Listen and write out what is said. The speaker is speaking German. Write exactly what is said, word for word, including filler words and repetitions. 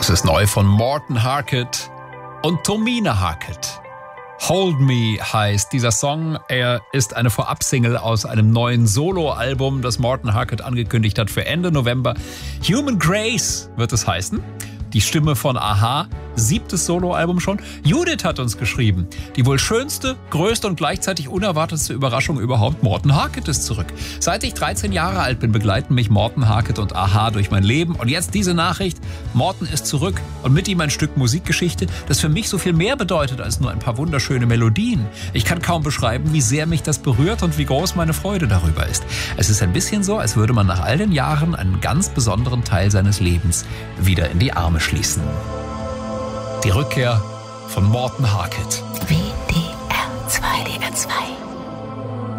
Es ist neu von Morten Harket und Tomine Harket. Hold Me heißt dieser Song. Er ist eine Vorab-Single aus einem neuen Solo-Album, das Morten Harket angekündigt hat für Ende November. Human Grace wird es heißen. Die Stimme von a-ha, siebtes Soloalbum schon. Judith hat uns geschrieben, die wohl schönste, größte und gleichzeitig unerwartetste Überraschung überhaupt, Morten Harket ist zurück. Seit ich dreizehn Jahre alt bin, begleiten mich Morten Harket und a-ha durch mein Leben. Und jetzt diese Nachricht, Morten ist zurück und mit ihm ein Stück Musikgeschichte, das für mich so viel mehr bedeutet als nur ein paar wunderschöne Melodien. Ich kann kaum beschreiben, wie sehr mich das berührt und wie groß meine Freude darüber ist. Es ist ein bisschen so, als würde man nach all den Jahren einen ganz besonderen Teil seines Lebens wieder in die Arme schließen. Die Rückkehr von Morten Harket. W D R zwei, D R zwei.